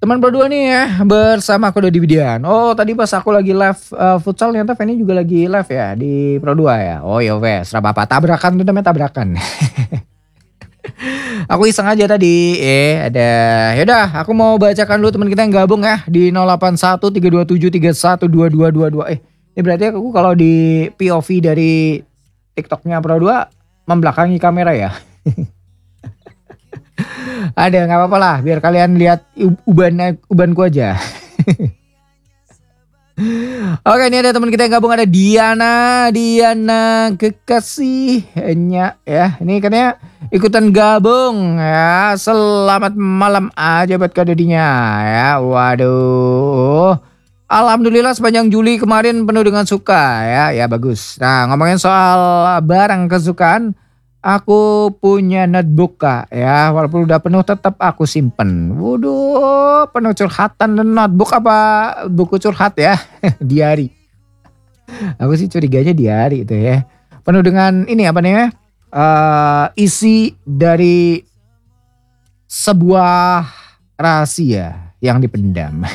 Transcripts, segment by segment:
Teman berdua nih ya, bersama aku Dodi Widian. Oh tadi pas aku lagi live futsal ternyata Feni juga lagi live ya di Pro 2 ya. Oh ya wes, apa tabrakan tuh namanya tabrakan. Aku iseng aja tadi, ada. Yaudah, aku mau bacakan dulu teman kita yang gabung ya di 081327312222. Ini berarti aku kalau di POV dari TikToknya Pro 2 membelakangi kamera ya. Ada nggak apa-apa lah, biar kalian lihat ubanku aja. Oke, ini ada teman kita yang gabung, ada Diana kekasihnya ya. Ini katanya ikutan gabung ya. Selamat malam aja buat Kak Dodinya ya. Waduh. Alhamdulillah sepanjang Juli kemarin penuh dengan suka ya. Ya bagus. Nah, ngomongin soal barang kesukaan, aku punya notebook Kak ya, walaupun udah penuh tetap aku simpen. Waduh, penuh curhatan dan notebook apa buku curhat ya, diary. Aku sih curiganya diary itu ya. Penuh dengan ini apa namanya? Isi dari sebuah rahasia yang dipendam.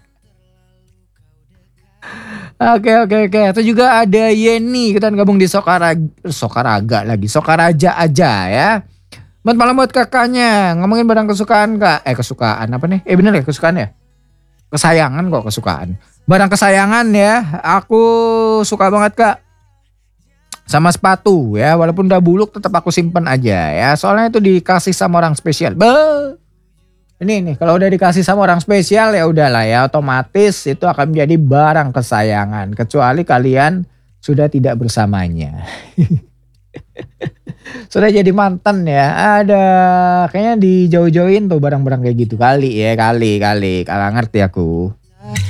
Oke. Itu juga ada Yeni, kita gabung di Sokaraja aja ya. Buat malam buat kakaknya, ngomongin barang kesukaan Kak. Kesukaan apa nih? Bener ya kesukaan ya? Kesayangan kok kesukaan. Barang kesayangan ya, aku suka banget Kak. Sama sepatu ya, walaupun udah buluk tetap aku simpen aja ya. Soalnya itu dikasih sama orang spesial. Ini nih, kalau udah dikasih sama orang spesial ya udahlah ya, otomatis itu akan menjadi barang kesayangan. Kecuali kalian sudah tidak bersamanya. Sudah jadi mantan ya. Ada kayaknya dijauh-jauhin tuh barang-barang kayak gitu kali ya, kali. Kalau ngerti aku.